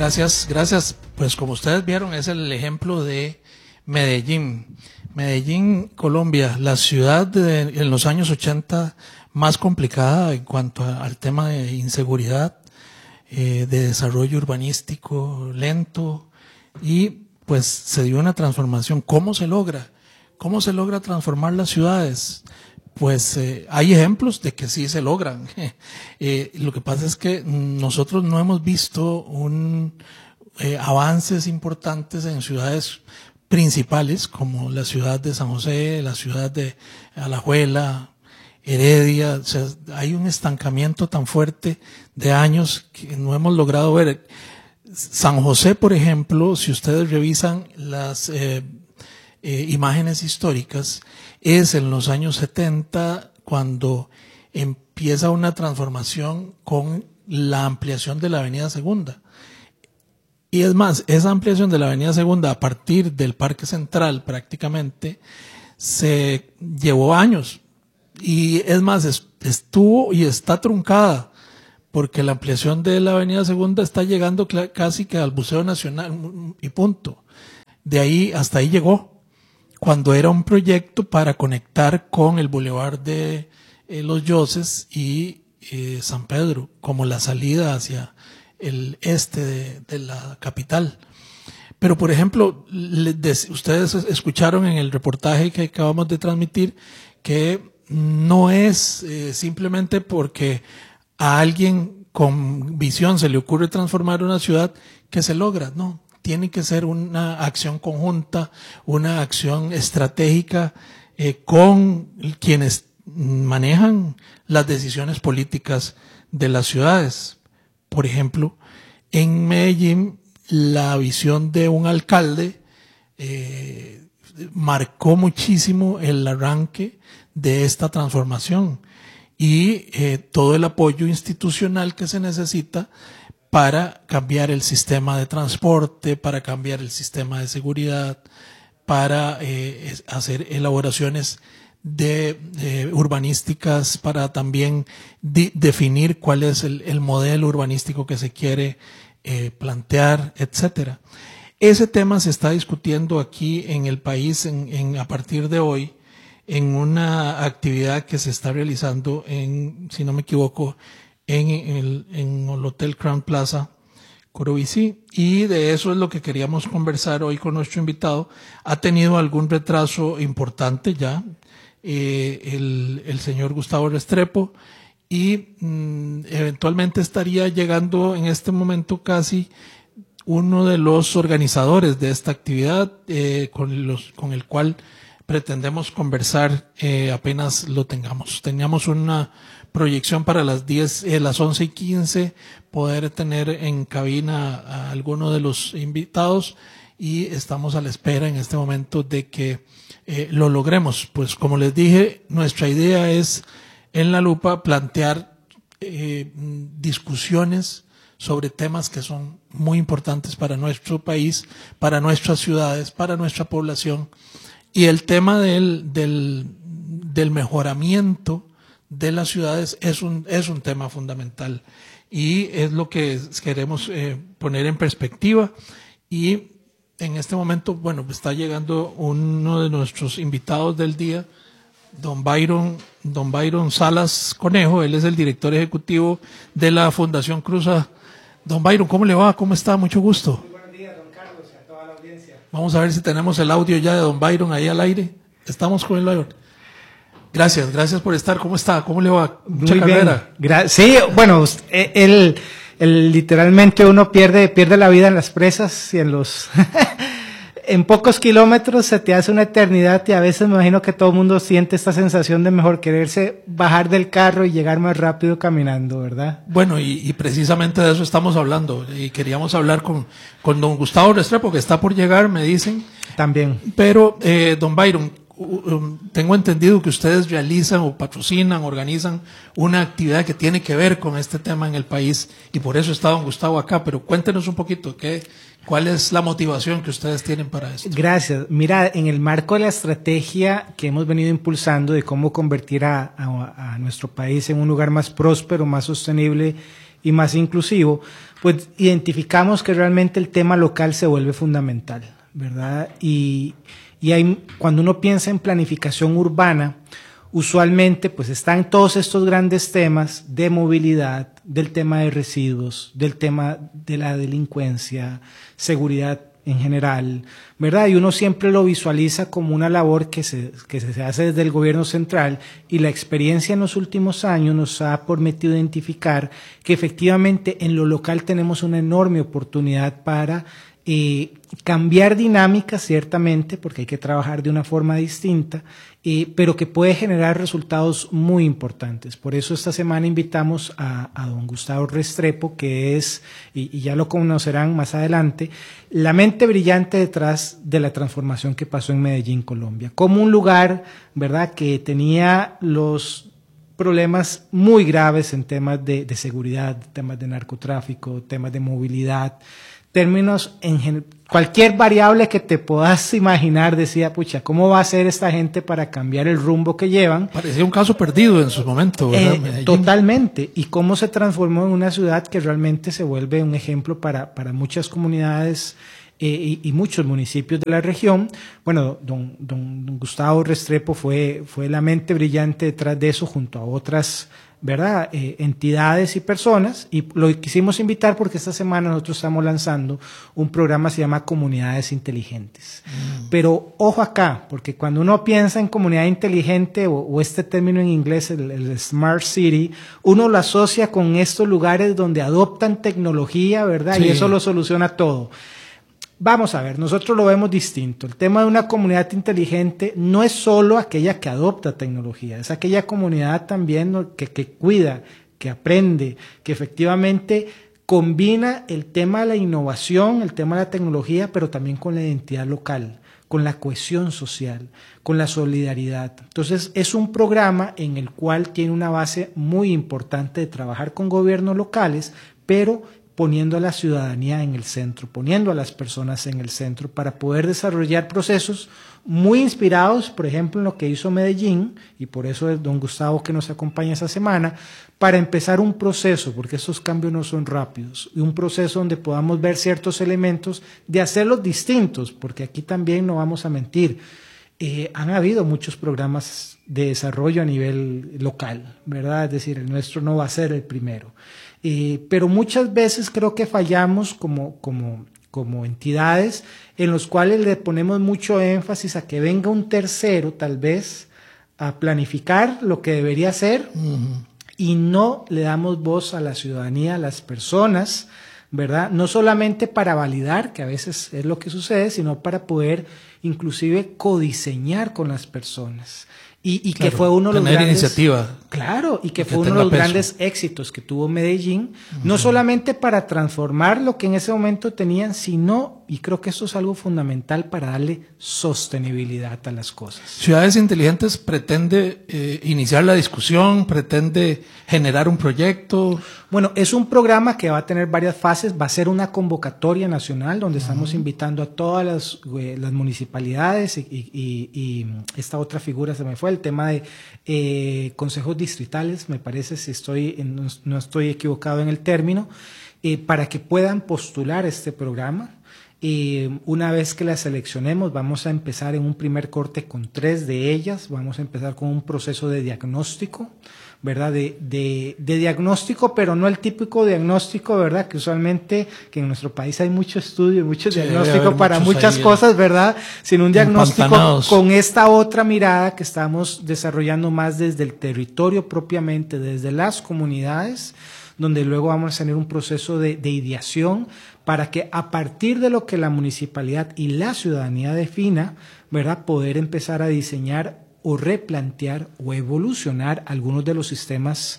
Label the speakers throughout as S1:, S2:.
S1: Gracias, gracias. Pues como ustedes vieron, es el ejemplo de Medellín. Medellín, Colombia, la ciudad en los años 80 más complicada en cuanto al tema de inseguridad, de desarrollo urbanístico lento, y pues se dio una transformación. ¿Cómo se logra? ¿Cómo se logra transformar las ciudades? Pues hay ejemplos de que sí se logran. Lo que pasa es que nosotros no hemos visto avances importantes en ciudades principales como la ciudad de San José, la ciudad de Alajuela, Heredia. O sea, hay un estancamiento tan fuerte de años que no hemos logrado ver. San José, por ejemplo, si ustedes revisan las imágenes históricas, es en los años 70 cuando empieza una transformación con la ampliación de la Avenida Segunda. Y es más, esa ampliación de la Avenida Segunda a partir del Parque Central prácticamente se llevó años. Y es más, estuvo y está truncada, porque la ampliación de la Avenida Segunda está llegando casi que al Museo Nacional y punto. De ahí hasta ahí llegó, cuando era un proyecto para conectar con el Boulevard de Los Yoses y San Pedro, como la salida hacia el este de la capital. Pero, por ejemplo, ustedes escucharon en el reportaje que acabamos de transmitir que no es simplemente porque a alguien con visión se le ocurre transformar una ciudad que se logra, no. Tiene que ser una acción conjunta, una acción estratégica con quienes manejan las decisiones políticas de las ciudades. Por ejemplo, en Medellín, la visión de un alcalde marcó muchísimo el arranque de esta transformación y todo el apoyo institucional que se necesita para cambiar el sistema de transporte, para cambiar el sistema de seguridad, para hacer elaboraciones urbanísticas, para también definir cuál es el modelo urbanístico que se quiere plantear, etcétera. Ese tema se está discutiendo aquí en el país a partir de hoy en una actividad que se está realizando si no me equivoco, en el Hotel Crown Plaza Corobicí, y de eso es lo que queríamos conversar hoy con nuestro invitado. Ha tenido algún retraso importante ya el señor Gustavo Restrepo, y eventualmente estaría llegando en este momento casi uno de los organizadores de esta actividad con el cual pretendemos conversar apenas lo tengamos. Teníamos una proyección para las 11:15, poder tener en cabina a alguno de los invitados, y estamos a la espera en este momento de que lo logremos. Pues como les dije, nuestra idea es en La Lupa plantear discusiones sobre temas que son muy importantes para nuestro país, para nuestras ciudades, para nuestra población. Y el tema del mejoramiento de las ciudades es un tema fundamental, y es lo que queremos poner en perspectiva. Y en este momento, bueno, está llegando uno de nuestros invitados del día, don Byron Salas Conejo. Él es el director ejecutivo de la Fundación Cruza. Don Byron, ¿cómo le va? ¿Cómo está? Mucho gusto.
S2: Muy buenos días, don Carlos, y a toda la audiencia.
S1: Vamos a ver si tenemos el audio ya de don Byron ahí al aire. Estamos con el Byron. Gracias por estar. ¿Cómo está? ¿Cómo le va? Mucha carrera.
S2: Sí, bueno, él literalmente uno pierde la vida en las presas y en los en pocos kilómetros se te hace una eternidad, y a veces me imagino que todo el mundo siente esta sensación de mejor quererse bajar del carro y llegar más rápido caminando, ¿verdad?
S1: Bueno, y precisamente de eso estamos hablando, y queríamos hablar con don Gustavo Restrepo, que está por llegar, me dicen.
S2: También.
S1: Pero, don Byron, tengo entendido que ustedes realizan o patrocinan, organizan una actividad que tiene que ver con este tema en el país, y por eso está don Gustavo acá. Pero cuéntenos un poquito, ¿cuál es la motivación que ustedes tienen para esto?
S2: Gracias. Mira, en el marco de la estrategia que hemos venido impulsando de cómo convertir a nuestro país en un lugar más próspero, más sostenible y más inclusivo, pues identificamos que realmente el tema local se vuelve fundamental, ¿verdad? Y cuando uno piensa en planificación urbana, usualmente pues están todos estos grandes temas de movilidad, del tema de residuos, del tema de la delincuencia, seguridad en general, ¿verdad? Y uno siempre lo visualiza como una labor que se hace desde el gobierno central, y la experiencia en los últimos años nos ha permitido identificar que efectivamente en lo local tenemos una enorme oportunidad para cambiar dinámicas, ciertamente, porque hay que trabajar de una forma distinta, pero que puede generar resultados muy importantes. Por eso esta semana invitamos a don Gustavo Restrepo, que es, y ya lo conocerán más adelante, la mente brillante detrás de la transformación que pasó en Medellín, Colombia. Como un lugar, ¿verdad?, que tenía los problemas muy graves en temas de seguridad, temas de narcotráfico, temas de movilidad, términos cualquier variable que te puedas imaginar, decía, pucha, ¿cómo va a ser esta gente para cambiar el rumbo que llevan?
S1: Parecía un caso perdido en su momento, ¿verdad?
S2: Totalmente. Y cómo se transformó en una ciudad que realmente se vuelve un ejemplo para muchas comunidades y muchos municipios de la región. Bueno, don Gustavo Restrepo fue la mente brillante detrás de eso, junto a otras, ¿verdad?, entidades y personas, y lo quisimos invitar porque esta semana nosotros estamos lanzando un programa que se llama Comunidades Inteligentes. Pero ojo acá, porque cuando uno piensa en comunidad inteligente o este término en inglés, el Smart City, uno lo asocia con estos lugares donde adoptan tecnología, ¿verdad? Sí. Y eso lo soluciona todo. Vamos a ver, nosotros lo vemos distinto. El tema de una comunidad inteligente no es solo aquella que adopta tecnología, es aquella comunidad también que cuida, que aprende, que efectivamente combina el tema de la innovación, el tema de la tecnología, pero también con la identidad local, con la cohesión social, con la solidaridad. Entonces, es un programa en el cual tiene una base muy importante de trabajar con gobiernos locales, pero poniendo a la ciudadanía en el centro, poniendo a las personas en el centro para poder desarrollar procesos muy inspirados, por ejemplo, en lo que hizo Medellín, y por eso es don Gustavo que nos acompaña esta semana, para empezar un proceso, porque estos cambios no son rápidos, y un proceso donde podamos ver ciertos elementos de hacerlos distintos, porque aquí también no vamos a mentir, han habido muchos programas de desarrollo a nivel local, ¿verdad? Es decir, el nuestro no va a ser el primero. Pero muchas veces creo que fallamos como entidades en los cuales le ponemos mucho énfasis a que venga un tercero tal vez a planificar lo que debería ser, y no le damos voz a la ciudadanía, a las personas, ¿verdad? No solamente para validar, que a veces es lo que sucede, sino para poder inclusive codiseñar con las personas. Y claro, que fue uno de los grandes
S1: iniciativa.
S2: Claro, y que fue uno de los grandes éxitos que tuvo Medellín, no solamente para transformar lo que en ese momento tenían, sino, y creo que esto es algo fundamental, para darle sostenibilidad a las cosas.
S1: Ciudades Inteligentes pretende iniciar la discusión, pretende generar un proyecto.
S2: Bueno, es un programa que va a tener varias fases, va a ser una convocatoria nacional donde estamos invitando a todas las municipalidades y esta otra figura se me fue, el tema de consejos distritales, me parece, si no estoy equivocado en el término, para que puedan postular este programa. Una vez que las seleccionemos, vamos a empezar en un primer corte con 3 de ellas, vamos a empezar con un proceso de diagnóstico, ¿verdad? De diagnóstico, pero no el típico diagnóstico, ¿verdad? Que usualmente, que en nuestro país hay mucho estudio, mucho diagnóstico para muchas cosas, ¿verdad? Sino un diagnóstico con esta otra mirada que estamos desarrollando más desde el territorio propiamente, desde las comunidades, donde luego vamos a tener un proceso de ideación para que a partir de lo que la municipalidad y la ciudadanía defina, ¿verdad?, poder empezar a diseñar o replantear o evolucionar algunos de los sistemas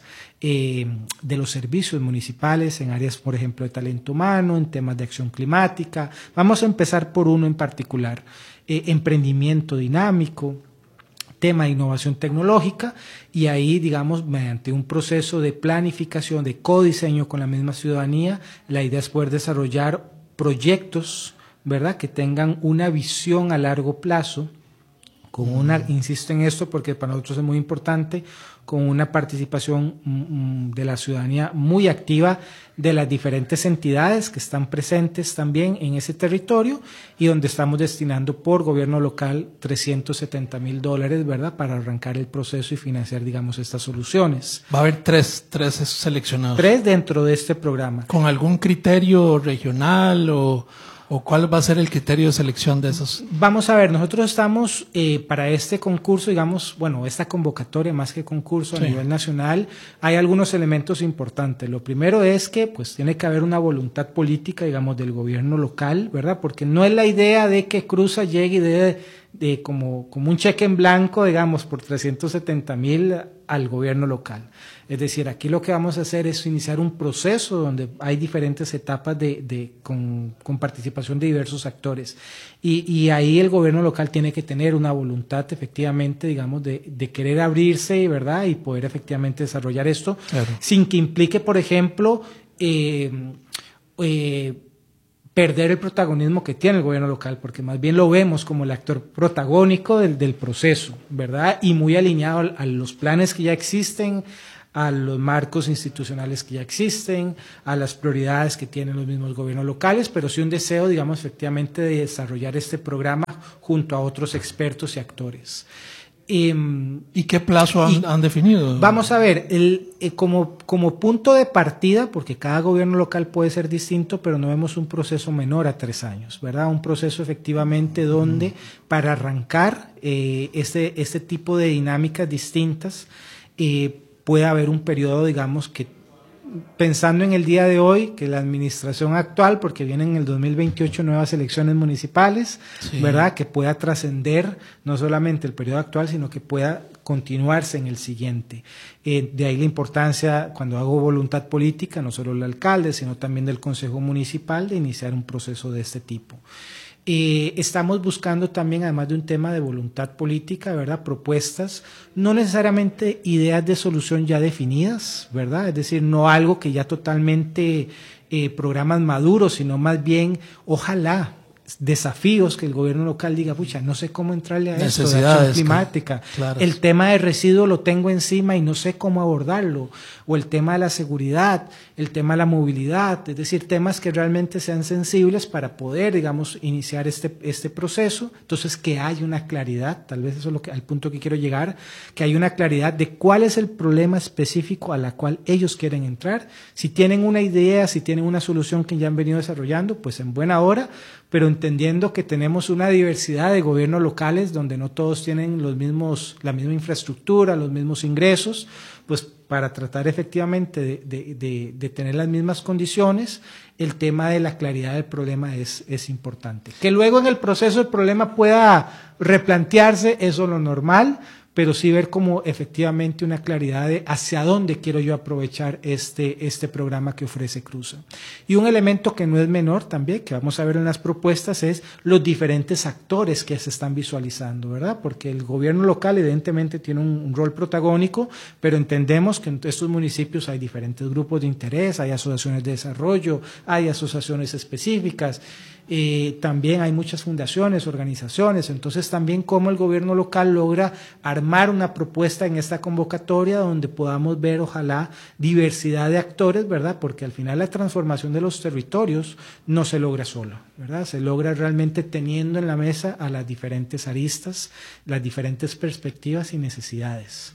S2: de los servicios municipales en áreas, por ejemplo, de talento humano, en temas de acción climática. Vamos a empezar por uno en particular, emprendimiento dinámico, tema de innovación tecnológica, y ahí, digamos, mediante un proceso de planificación, de codiseño con la misma ciudadanía, la idea es poder desarrollar proyectos, ¿verdad?, que tengan una visión a largo plazo, con una, insisto en esto porque para nosotros es muy importante, con una participación de la ciudadanía muy activa de las diferentes entidades que están presentes también en ese territorio y donde estamos destinando por gobierno local $370,000, ¿verdad?, para arrancar el proceso y financiar, digamos, estas soluciones.
S1: Va a haber tres seleccionados.
S2: 3 dentro de este programa.
S1: ¿Con algún criterio regional o cuál va a ser el criterio de selección de esos?
S2: Vamos a ver, nosotros estamos para este concurso, digamos, bueno, esta convocatoria más que concurso a nivel nacional, hay algunos elementos importantes. Lo primero es que pues tiene que haber una voluntad política, digamos, del gobierno local, ¿verdad? Porque no es la idea de que Cruza llegue y de como un cheque en blanco, digamos, por 370,000 al gobierno local. Es decir, aquí lo que vamos a hacer es iniciar un proceso donde hay diferentes etapas con participación de diversos actores. Y ahí el gobierno local tiene que tener una voluntad, efectivamente, digamos, de querer abrirse, ¿verdad? Y poder efectivamente desarrollar esto, claro, sin que implique, por ejemplo, perder el protagonismo que tiene el gobierno local, porque más bien lo vemos como el actor protagónico del proceso, ¿verdad? Y muy alineado a los planes que ya existen, a los marcos institucionales que ya existen, a las prioridades que tienen los mismos gobiernos locales, pero sí un deseo, digamos, efectivamente de desarrollar este programa junto a otros expertos y actores.
S1: ¿Y qué plazo han definido?
S2: Vamos a ver, como punto de partida, porque cada gobierno local puede ser distinto, pero no vemos un proceso menor a 3 años, ¿verdad? Un proceso efectivamente donde para arrancar este tipo de dinámicas distintas puede haber un periodo, digamos, que pensando en el día de hoy, que la administración actual, porque vienen en el 2028 nuevas elecciones municipales, sí, ¿verdad?, que pueda trascender no solamente el periodo actual, sino que pueda continuarse en el siguiente. De ahí la importancia, cuando hago voluntad política, no solo del alcalde, sino también del Consejo Municipal, de iniciar un proceso de este tipo. Estamos buscando también, además de un tema de voluntad política, ¿verdad?, propuestas, no necesariamente ideas de solución ya definidas, ¿verdad?, es decir, no algo que ya totalmente programas maduros, sino más bien, ojalá, desafíos que el gobierno local diga, pucha, no sé cómo entrarle a esto de acción climática, claro, el tema de residuos lo tengo encima y no sé cómo abordarlo, o el tema de la seguridad, el tema de la movilidad, es decir, temas que realmente sean sensibles para poder, digamos, iniciar este proceso. Entonces, que haya una claridad, tal vez eso es al punto que quiero llegar, que haya una claridad de cuál es el problema específico a la cual ellos quieren entrar. Si tienen una idea, si tienen una solución que ya han venido desarrollando, pues en buena hora, pero entendiendo que tenemos una diversidad de gobiernos locales donde no todos tienen la misma infraestructura, los mismos ingresos, pues para tratar efectivamente de tener las mismas condiciones, el tema de la claridad del problema es importante. Que luego en el proceso el problema pueda replantearse, eso es lo normal, pero sí ver como efectivamente una claridad de hacia dónde quiero yo aprovechar este programa que ofrece Cruza. Y un elemento que no es menor también, que vamos a ver en las propuestas, es los diferentes actores que se están visualizando, ¿verdad? Porque el gobierno local evidentemente tiene un rol protagónico, pero entendemos que en estos municipios hay diferentes grupos de interés, hay asociaciones de desarrollo, hay asociaciones específicas, también hay muchas fundaciones, organizaciones, entonces también cómo el gobierno local logra armar una propuesta en esta convocatoria donde podamos ver, ojalá, diversidad de actores, ¿verdad? Porque al final la transformación de los territorios no se logra solo, ¿verdad? Se logra realmente teniendo en la mesa a las diferentes aristas, las diferentes perspectivas y necesidades.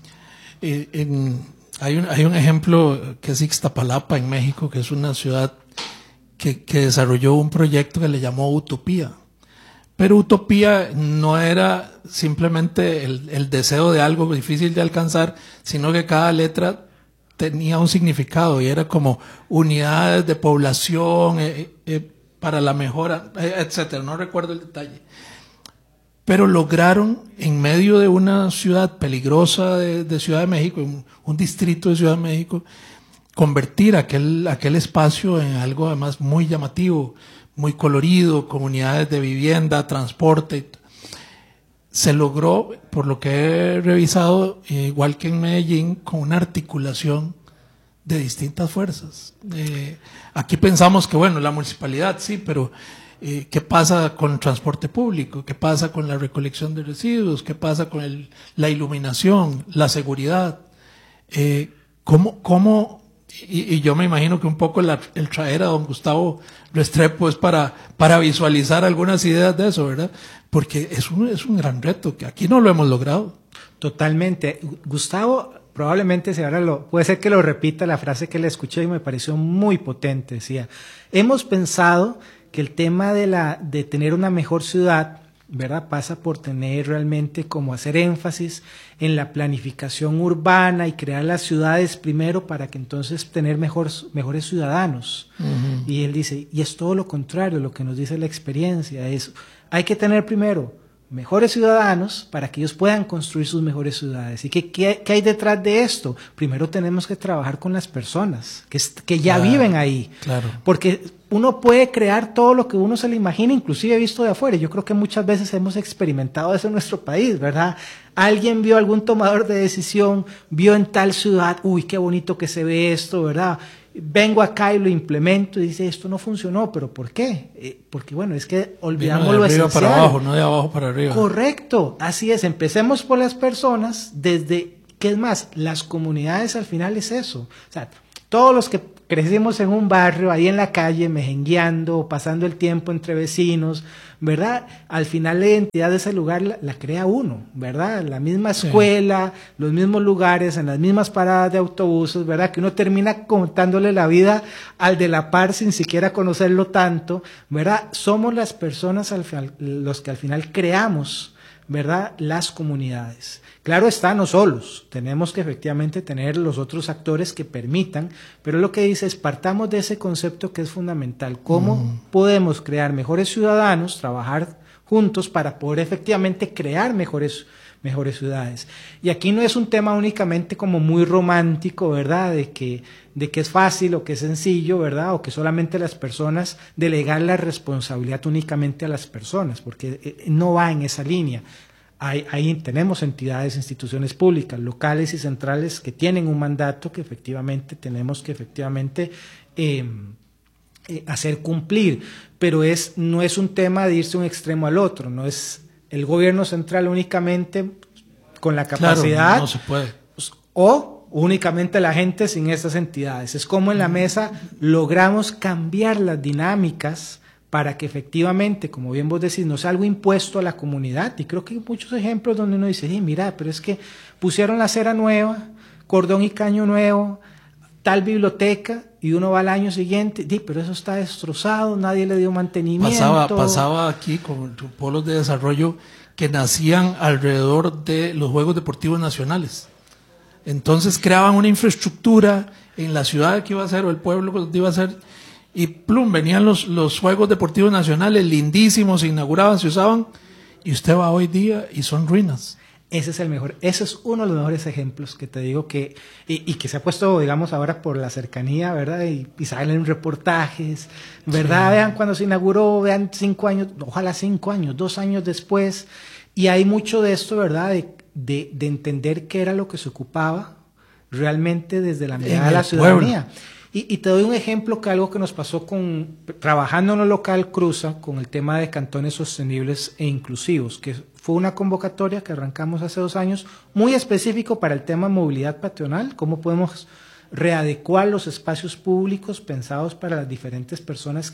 S1: Hay un ejemplo que es Ixtapalapa en México, que es una ciudad que desarrolló un proyecto que le llamó Utopía. Pero Utopía no era simplemente el deseo de algo difícil de alcanzar, sino que cada letra tenía un significado y era como unidades de población para la mejora, etcétera. No recuerdo el detalle. Pero lograron, en medio de una ciudad peligrosa de Ciudad de México, un distrito de Ciudad de México, convertir aquel espacio en algo además muy llamativo, muy colorido, comunidades de vivienda, transporte. Se logró, por lo que he revisado, igual que en Medellín, con una articulación de distintas fuerzas. Aquí pensamos que, bueno, la municipalidad sí, pero ¿Qué pasa con el transporte público? ¿Qué pasa con la recolección de residuos? ¿Qué pasa con la iluminación, la seguridad? ¿Cómo? Y yo me imagino que un poco el traer a don Gustavo Restrepo es para visualizar algunas ideas de eso, ¿verdad? Porque es un gran reto, que aquí no lo hemos logrado.
S2: Totalmente. Gustavo probablemente puede ser que lo repita la frase que le escuché y me pareció muy potente. Decía, hemos pensado que el tema de tener una mejor ciudad, ¿verdad?, pasa por tener realmente como hacer énfasis en la planificación urbana y crear las ciudades primero para que entonces tener mejores ciudadanos. Uh-huh. Y él dice, y es todo lo contrario, lo que nos dice la experiencia, es hay que tener primero mejores ciudadanos para que ellos puedan construir sus mejores ciudades. ¿Y qué hay detrás de esto? Primero tenemos que trabajar con las personas que ya viven ahí.
S1: Claro.
S2: Porque uno puede crear todo lo que uno se le imagina, inclusive visto de afuera. Yo creo que muchas veces hemos experimentado eso en nuestro país, ¿verdad? Alguien vio algún tomador de decisión, vio en tal ciudad, uy, qué bonito que se ve esto, ¿verdad? Vengo acá y lo implemento y dice, esto no funcionó, ¿pero por qué? Porque bueno, es que olvidamos lo esencial.
S1: De arriba para abajo, no de abajo para arriba.
S2: Correcto, así es, empecemos por las personas, ¿qué es más? Las comunidades al final es eso. O sea, todos los que crecimos en un barrio, ahí en la calle, mejengueando, pasando el tiempo entre vecinos, ¿verdad? Al final la identidad de ese lugar la crea uno, ¿verdad? La misma escuela, sí, los mismos lugares, en las mismas paradas de autobuses, ¿verdad? Que uno termina contándole la vida al de la par sin siquiera conocerlo tanto, ¿verdad? Somos las personas los que al final creamos, ¿verdad?, las comunidades. Claro está, no solos, tenemos que efectivamente tener los otros actores que permitan, pero lo que dice es partamos de ese concepto que es fundamental, cómo podemos crear mejores ciudadanos, trabajar juntos para poder efectivamente crear mejores ciudades. Y aquí no es un tema únicamente como muy romántico, ¿verdad?, de que es fácil o que es sencillo, ¿verdad?, o que solamente las personas delegar la responsabilidad únicamente a las personas, porque no va en esa línea. Ahí tenemos entidades, instituciones públicas, locales y centrales que tienen un mandato que efectivamente tenemos que hacer cumplir, pero no es un tema de irse de un extremo al otro, no es el gobierno central únicamente con la capacidad,
S1: claro, no se puede,
S2: o únicamente la gente sin estas entidades. Es como en la mesa logramos cambiar las dinámicas para que efectivamente, como bien vos decís, no sea algo impuesto a la comunidad. Y creo que hay muchos ejemplos donde uno dice, mira, pero es que pusieron la acera nueva, cordón y caño nuevo, tal biblioteca, y uno va al año siguiente, pero eso está destrozado, nadie le dio mantenimiento.
S1: Pasaba aquí con polos de desarrollo que nacían alrededor de los Juegos Deportivos Nacionales. Entonces creaban una infraestructura en la ciudad que iba a ser, o el pueblo que iba a ser, y plum, venían los Juegos Deportivos Nacionales, lindísimos, se inauguraban, se usaban, y usted va hoy día y son ruinas.
S2: Ese es uno de los mejores ejemplos que te digo y que se ha puesto, digamos, ahora por la cercanía, ¿verdad? Y salen reportajes, ¿verdad? Sí. Vean cuando se inauguró, vean 5 años, ojalá 5 años, 2 años después, y hay mucho de esto, ¿verdad? De entender qué era lo que se ocupaba realmente desde la mirada de la ciudadanía. Y te doy un ejemplo que algo que nos pasó trabajando en lo local cruza con el tema de cantones sostenibles e inclusivos, que fue una convocatoria que arrancamos hace 2 años, muy específico para el tema movilidad peatonal, cómo podemos readecuar los espacios públicos pensados para las diferentes personas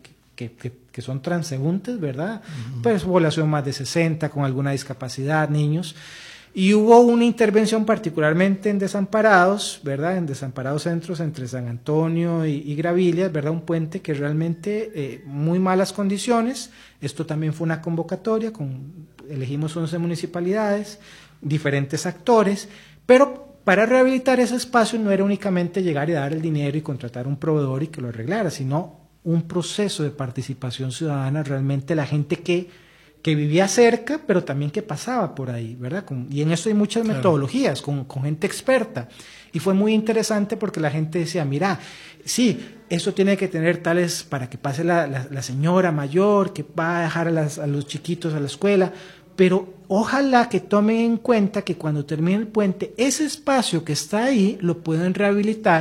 S2: que son transeúntes, ¿verdad? Uh-huh. Pues población más de 60, con alguna discapacidad, niños. Y hubo una intervención particularmente en Desamparados, ¿verdad? En Desamparados Centros entre San Antonio y Gravillas, ¿verdad? Un puente que realmente muy malas condiciones. Esto también fue una convocatoria, elegimos 11 municipalidades, diferentes actores, pero para rehabilitar ese espacio no era únicamente llegar y dar el dinero y contratar un proveedor y que lo arreglara, sino un proceso de participación ciudadana, realmente la gente que vivía cerca, pero también que pasaba por ahí, ¿verdad? Y en eso hay muchas metodologías, con gente experta. Y fue muy interesante porque la gente decía, mira, sí, eso tiene que tener tales para que pase la señora mayor, que va a dejar a los chiquitos a la escuela, pero ojalá que tomen en cuenta que cuando termine el puente, ese espacio que está ahí lo pueden rehabilitar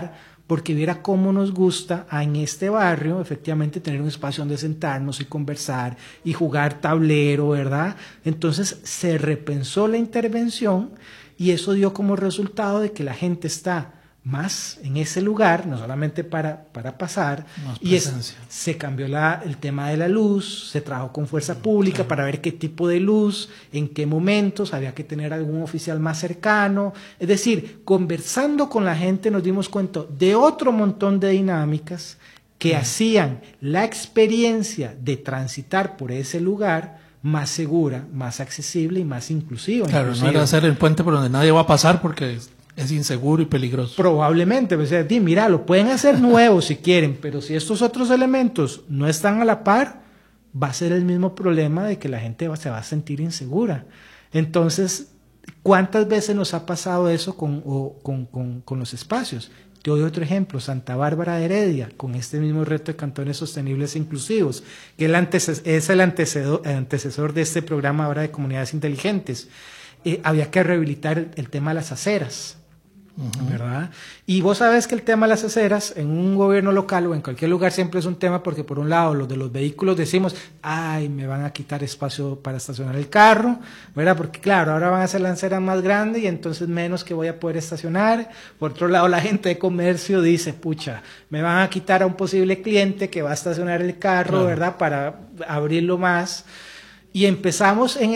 S2: porque viera cómo nos gusta en este barrio efectivamente tener un espacio donde sentarnos y conversar y jugar tablero, ¿verdad? Entonces se repensó la intervención y eso dio como resultado de que la gente está más en ese lugar, no solamente para pasar, y se cambió el tema de la luz, se trabajó con fuerza pública para ver qué tipo de luz, en qué momentos, había que tener algún oficial más cercano, es decir, conversando con la gente nos dimos cuenta de otro montón de dinámicas que hacían la experiencia de transitar por ese lugar más segura, más accesible y más inclusiva.
S1: Claro, inclusive. No era hacer el puente por donde nadie va a pasar porque es inseguro y peligroso.
S2: Probablemente, o sea, mira, lo pueden hacer nuevo si quieren, pero si estos otros elementos no están a la par, va a ser el mismo problema de que la gente se va a sentir insegura. Entonces, ¿cuántas veces nos ha pasado eso con los espacios? Te doy otro ejemplo, Santa Bárbara de Heredia, con este mismo reto de cantones sostenibles e inclusivos, que es el antecesor de este programa ahora de comunidades inteligentes. Había que rehabilitar el tema de las aceras, ¿verdad? Y vos sabés que el tema de las aceras en un gobierno local o en cualquier lugar siempre es un tema porque por un lado los de los vehículos decimos, ay, me van a quitar espacio para estacionar el carro, ¿verdad? Porque claro, ahora van a hacer la acera más grande y entonces menos que voy a poder estacionar. Por otro lado, la gente de comercio dice, pucha, me van a quitar a un posible cliente que va a estacionar el carro, claro, ¿verdad? Para abrirlo más. Y empezamos en